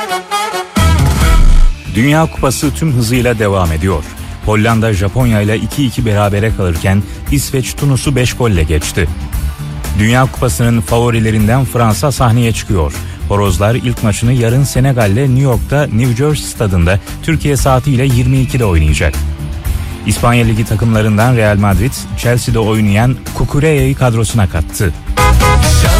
Dünya Kupası tüm hızıyla devam ediyor. Hollanda Japonya ile 2-2 berabere kalırken İsveç Tunus'u 5 golle geçti. Dünya Kupası'nın favorilerinden Fransa sahneye çıkıyor. Horozlar ilk maçını yarın Senegal'le New York'ta New Jersey stadında Türkiye saatiyle 22'de oynayacak. İspanya Ligi takımlarından Real Madrid, Chelsea'de oynayan Cucurella'yı kadrosuna kattı.